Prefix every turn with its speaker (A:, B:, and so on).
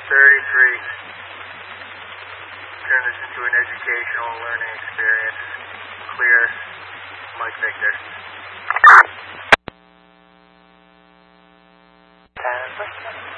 A: 33. Turn this into an educational learning experience. Clear. Mike Victor.
B: Transit.